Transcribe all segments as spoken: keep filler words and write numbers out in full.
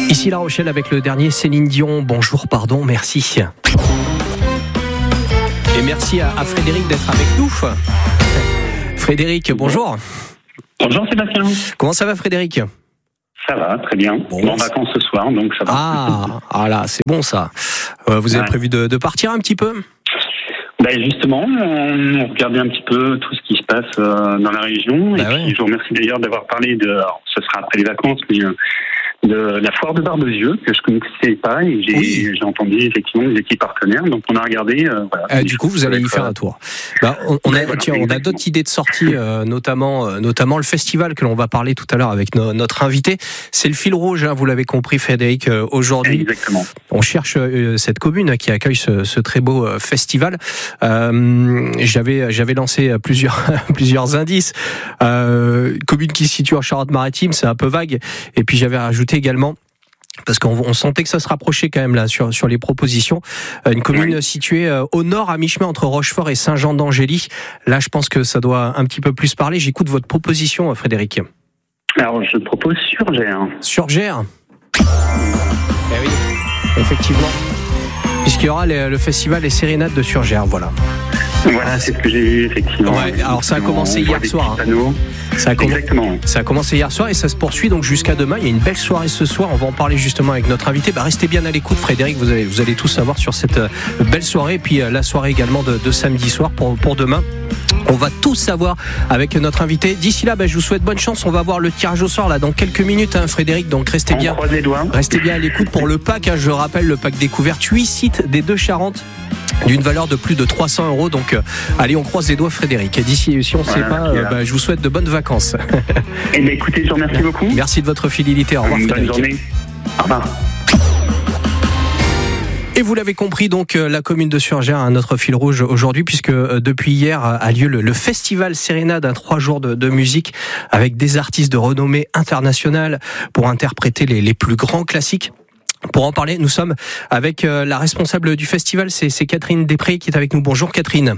Ici La Rochelle avec le dernier Céline Dion. Bonjour, pardon, merci. Et merci à, à Frédéric d'être avec nous. Frédéric, bonjour. Bonjour Sébastien. Comment ça va Frédéric ? Ça va, très bien. Bon, en vacances ce soir, donc ça va. Ah, ah là, c'est bon ça. Euh, vous avez ouais. prévu de, de partir un petit peu ? Ben justement, on regardait un petit peu tout ce qui se passe euh, dans la région. Bah et ouais. puis je vous remercie d'ailleurs d'avoir parlé de, alors, ce sera après les vacances, mais euh, de la foire de Barbezieux, que je ne connaissais pas, et j'ai, oui. j'ai entendu effectivement les équipes partenaires, donc on a regardé. Euh, voilà, euh, du coup, vous allez y faire un tour. Bah, on, on, a, voilà, tiens, on a d'autres idées de sortie, euh, notamment, euh, notamment le festival que l'on va parler tout à l'heure avec no, notre invité. C'est le fil rouge, hein, vous l'avez compris Frédéric, euh, aujourd'hui. Exactement. On cherche euh, cette commune qui accueille ce, ce très beau euh, festival. Euh, j'avais, j'avais lancé plusieurs, plusieurs indices. Euh, commune qui se situe en Charente-Maritime, c'est un peu vague. Et puis j'avais rajouté également, parce qu'on on sentait que ça se rapprochait quand même là sur sur les propositions, une commune oui. située au nord à mi-chemin entre Rochefort et Saint-Jean-d'Angély. Là, je pense que ça doit un petit peu plus parler. J'écoute votre proposition, Frédéric. Alors, je propose Surgères. Surgères. Eh oui, effectivement. Puisqu'il y aura les, le festival Les Sérénades de Surgères, voilà. Voilà, c'est ce que j'ai vu, effectivement. Ouais, alors ça a commencé hier soir. Hein. Ça a, com- Exactement. ça a commencé hier soir et ça se poursuit donc jusqu'à demain. Il y a une belle soirée ce soir. On va en parler justement avec notre invité. Bah, restez bien à l'écoute, Frédéric. Vous allez, vous allez tout savoir sur cette euh, belle soirée. Et puis euh, la soirée également de, de samedi soir pour, pour demain. On va tout savoir avec notre invité. D'ici là, bah, je vous souhaite bonne chance. On va voir le tirage au sort là dans quelques minutes, hein, Frédéric. Donc restez on bien, croise les doigts. Restez bien à l'écoute pour le pack. Hein, je rappelle le pack découverte, huit sites des deux Charentes, d'une valeur de plus de trois cents euros. Donc, euh, allez, on croise les doigts, Frédéric. Et d'ici, si on ne voilà, sait pas, euh, bah, je vous souhaite de bonnes vacances. Eh bien, écoutez, je vous remercie beaucoup. Merci de votre fidélité. Au revoir, Une Frédéric. Bonne journée. Au revoir. Et vous l'avez compris, donc la commune de Surgères a notre fil rouge aujourd'hui, puisque depuis hier a lieu le, le festival Sérénade, un trois jours de, de musique avec des artistes de renommée internationale pour interpréter les, les plus grands classiques. Pour en parler, nous sommes avec la responsable du festival, c'est, c'est Catherine Després qui est avec nous. Bonjour Catherine.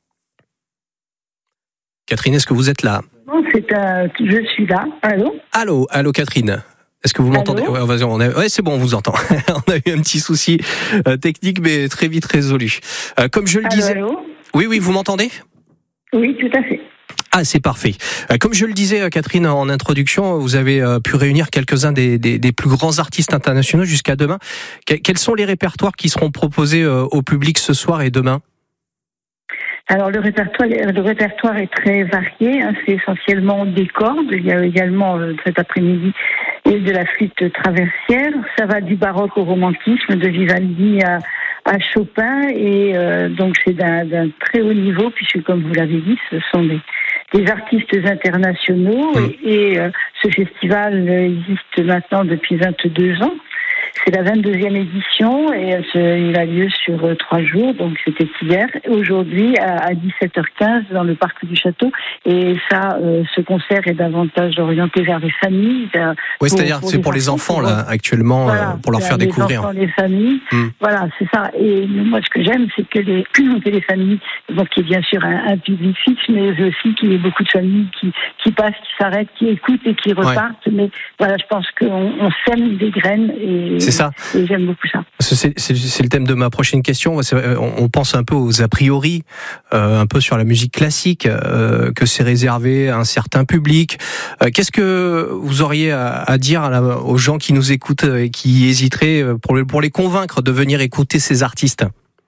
Catherine, est-ce que vous êtes là ? Non, c'est euh, je suis là. Allô ? Allô, allô Catherine. Est-ce que vous m'entendez ? Ouais, vas-y, on a... ouais, c'est bon, on vous entend. On a eu un petit souci euh, technique, mais très vite résolu. Euh, comme je le allô, disais. Allô oui, oui, vous m'entendez ? Oui, tout à fait. Ah, c'est parfait. Comme je le disais, Catherine, en introduction, vous avez pu réunir quelques-uns des, des, des plus grands artistes internationaux jusqu'à demain. Quels sont les répertoires qui seront proposés au public ce soir et demain ? Alors, le répertoire, le répertoire est très varié. Hein, c'est essentiellement des cordes. Il y a également, euh, cet après-midi, de la flûte traversière. Ça va du baroque au romantisme, de Vivaldi à, à Chopin. Et euh, donc, c'est d'un, d'un très haut niveau, puisque, comme vous l'avez dit, ce sont des... des artistes internationaux mmh. et, et euh, ce festival existe maintenant depuis vingt-deux ans. C'est la vingt-deuxième édition et euh, ce, il a lieu sur euh, trois jours, donc c'était hier. Aujourd'hui à, à dix-sept heures quinze dans le parc du Château. Et ça, euh, ce concert est davantage orienté vers les familles. Vers, oui, pour, c'est-à-dire pour c'est pour les enfants, pour, là, actuellement, voilà, pour leur faire les découvrir. Les enfants, les familles, mmh. voilà, c'est ça. Et moi, ce que j'aime, c'est que les, que les familles, donc qu'il y ait bien sûr un, un public fixe, mais aussi qu'il y ait beaucoup de familles qui, qui passent, qui s'arrêtent, qui écoutent et qui repartent. Ouais. Mais voilà, je pense qu'on on sème des graines et c'est ça. Et j'aime beaucoup ça. C'est, c'est, c'est le thème de ma prochaine question. On pense un peu aux a priori, euh, un peu sur la musique classique, euh, que c'est réservé à un certain public. Euh, qu'est-ce que vous auriez à, à dire à la, aux gens qui nous écoutent et qui hésiteraient pour, pour les convaincre de venir écouter ces artistes ?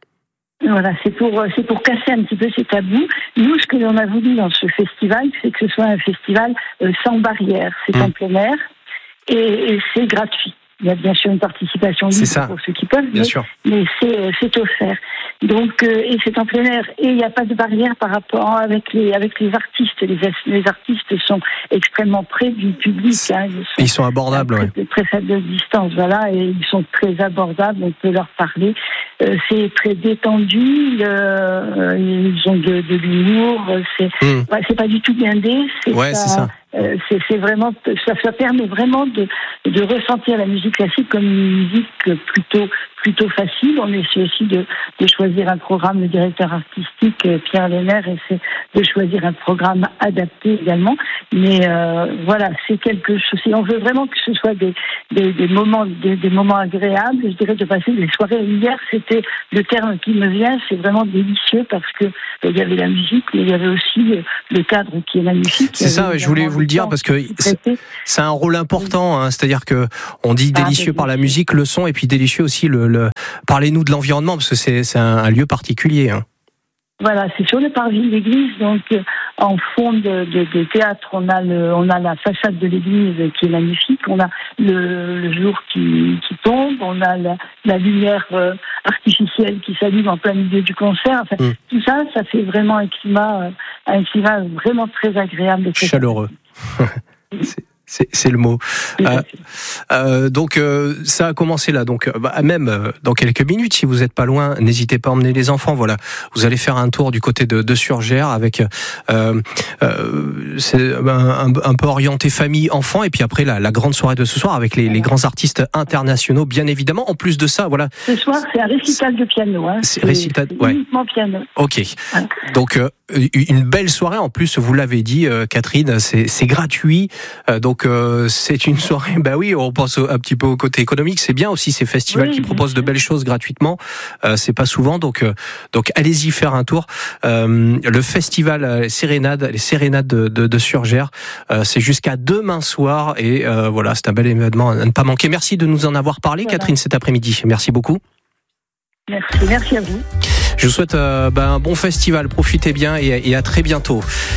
Voilà, c'est pour, c'est pour casser un petit peu ces tabous. Nous, ce que l'on a voulu dans ce festival, c'est que ce soit un festival euh, sans barrière. C'est mmh. en plein air et, et c'est gratuit. Il y a bien sûr une participation libre pour ceux qui peuvent, bien mais, sûr. mais c'est, c'est offert. Donc, euh, et c'est en plein air. Et il n'y a pas de barrière par rapport avec les, avec les artistes. Les, les artistes sont extrêmement près du public. Hein. Ils, sont ils sont abordables, oui. De très faible distance, voilà, et ils sont très abordables, on peut leur parler. Euh, c'est très détendu, euh, ils ont de, de l'humour, c'est, mmh. ouais, c'est pas du tout blindé. C'est ouais, ça, c'est ça. Euh, c'est, c'est vraiment, ça, ça permet vraiment de, de ressentir la musique classique comme une musique plutôt, plutôt facile. On essaie aussi de, de choisir un programme, le directeur artistique Pierre Lemaire essaie de choisir un programme adapté également. Mais euh, voilà, c'est quelque chose. Si on veut vraiment que ce soit des, des, des moments, des, des moments agréables, je dirais de passer des soirées. Hier, c'était le terme qui me vient, c'est vraiment délicieux parce que euh, il y avait la musique, mais il y avait aussi le cadre qui est magnifique. C'est ça, je voulais vous le dire parce que c'est, c'est un rôle important. Hein, c'est-à-dire que on dit délicieux ah, par la musique, le son, et puis délicieux aussi le. le... Parlez-nous de l'environnement parce que c'est, c'est un, un lieu particulier. Hein. Voilà, c'est sur le parvis de l'église, donc euh, en fond de, de, de théâtre, on a le, on a la façade de l'église qui est magnifique, on a le, le jour qui, qui tombe, on a la, la lumière euh, artificielle qui s'allume en plein milieu du concert. Enfin, mmh. Tout ça, ça fait vraiment un climat, euh, un climat vraiment très agréable, et très chaleureux. c'est... C'est, c'est le mot. Euh, euh, donc euh, ça a commencé là. Donc bah, même euh, dans quelques minutes, si vous n'êtes pas loin, n'hésitez pas à emmener les enfants. Voilà, vous allez faire un tour du côté de, de Surgères avec euh, euh, c'est un, un, un peu orienté famille enfant. Et puis après la, la grande soirée de ce soir avec les, les grands artistes internationaux, bien évidemment. En plus de ça, voilà. Ce soir, c'est un récital de piano. Hein. C'est, c'est récital, c'est ouais. Uniquement piano. Ok. Ouais. Donc euh, une belle soirée. En plus, vous l'avez dit, euh, Catherine, c'est, c'est gratuit. Euh, donc euh, c'est une soirée. Bah oui, on pense un petit peu au côté économique. C'est bien aussi ces festivals oui, qui proposent de belles choses gratuitement. Euh, c'est pas souvent. Donc euh, donc allez-y faire un tour. Euh, le festival euh, Sérénade, les Sérénades de, de, de Surgères, euh, c'est jusqu'à demain soir et euh, voilà, c'est un bel événement à ne pas manquer. Merci de nous en avoir parlé, voilà. Catherine, cet après-midi. Merci beaucoup. Merci, merci à vous. Je vous souhaite euh, bah, un bon festival, profitez bien et, et à très bientôt.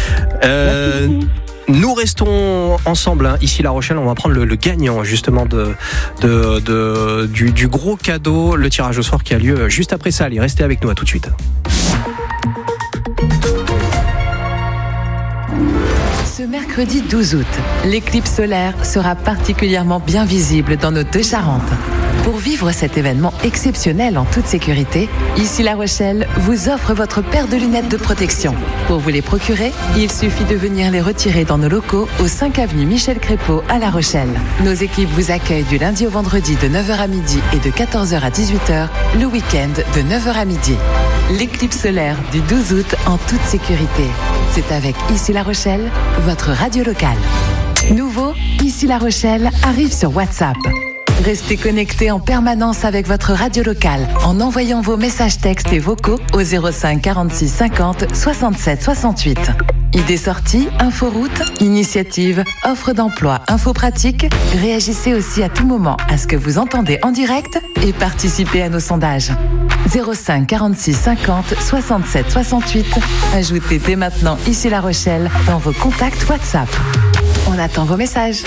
Euh, nous restons ensemble hein, ici La Rochelle, on va prendre le, le gagnant justement de, de, de, du, du gros cadeau, le tirage au sort qui a lieu juste après ça. Allez, restez avec nous, à tout de suite. Ce mercredi douze août, l'éclipse solaire sera particulièrement bien visible dans nos deux Charentes. Pour vivre cet événement exceptionnel en toute sécurité, ici La Rochelle vous offre votre paire de lunettes de protection. Pour vous les procurer, il suffit de venir les retirer dans nos locaux au cinq avenue Michel Crépeau à La Rochelle. Nos équipes vous accueillent du lundi au vendredi de neuf heures à midi et de quatorze heures à dix-huit heures, le week-end de neuf heures à midi. L'éclipse solaire du douze août en toute sécurité. C'est avec Ici La Rochelle, votre radio locale. Nouveau, Ici La Rochelle arrive sur WhatsApp. Restez connectés en permanence avec votre radio locale en envoyant vos messages textes et vocaux au zéro cinq quarante-six cinquante soixante-sept soixante-huit. Idées sorties, inforoute, initiatives, offres d'emploi, infos pratiques. Réagissez aussi à tout moment à ce que vous entendez en direct et participez à nos sondages. zéro cinq quarante-six cinquante soixante-sept soixante-huit. Ajoutez dès maintenant Ici La Rochelle dans vos contacts WhatsApp. On attend vos messages.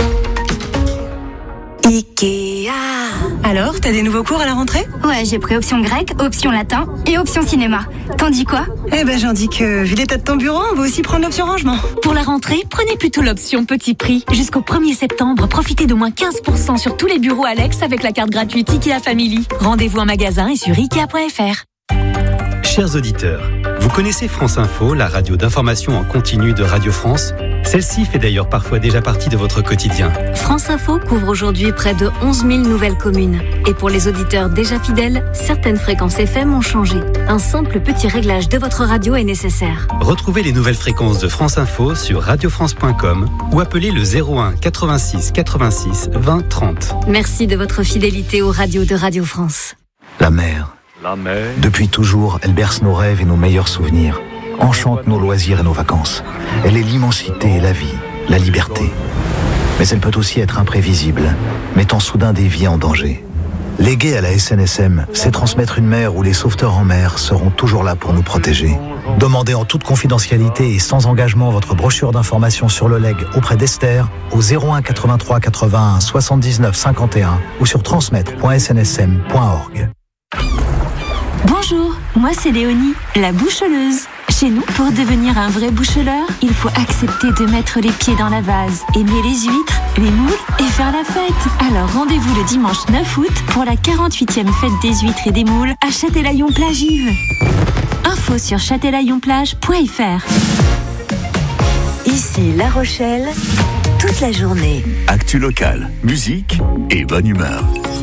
Ikea. Alors, t'as des nouveaux cours à la rentrée ? Ouais, j'ai pris option grec, option latin et option cinéma. T'en dis quoi ? Eh ben, j'en dis que, vu l'état de ton bureau, on va aussi prendre l'option rangement. Pour la rentrée, prenez plutôt l'option petit prix. Jusqu'au premier septembre, profitez d'au moins quinze pour cent sur tous les bureaux Alex avec la carte gratuite Ikea Family. Rendez-vous en magasin et sur ikea point f r. Chers auditeurs, vous connaissez France Info, la radio d'information en continu de Radio France ? Celle-ci fait d'ailleurs parfois déjà partie de votre quotidien. France Info couvre aujourd'hui près de onze mille nouvelles communes. Et pour les auditeurs déjà fidèles, certaines fréquences F M ont changé. Un simple petit réglage de votre radio est nécessaire. Retrouvez les nouvelles fréquences de France Info sur radio france point com ou appelez le zéro un quatre-vingt-six quatre-vingt-six vingt trente. Merci de votre fidélité aux radios de Radio France. La mer. La mer. Depuis toujours, elle berce nos rêves et nos meilleurs souvenirs. Enchante nos loisirs et nos vacances. Elle est l'immensité et la vie, la liberté. Mais elle peut aussi être imprévisible, mettant soudain des vies en danger. Léguer à la S N S M, c'est transmettre une mer où les sauveteurs en mer seront toujours là pour nous protéger. Demandez en toute confidentialité et sans engagement votre brochure d'information sur le legs auprès d'Esther au zéro un quatre-vingt-trois quatre-vingt-un soixante-dix-neuf cinquante et un ou sur transmettre point s n s m point org. Bonjour, moi c'est Léonie, la boucheleuse. Chez nous, pour devenir un vrai boucheleur, il faut accepter de mettre les pieds dans la vase, aimer les huîtres, les moules et faire la fête. Alors rendez-vous le dimanche neuf août pour la quarante-huitième fête des huîtres et des moules à Châtelaillon-Plage-Yves. Info sur châtelaillon plage point f r. Ici La Rochelle, toute la journée. Actu locale, musique et bonne humeur.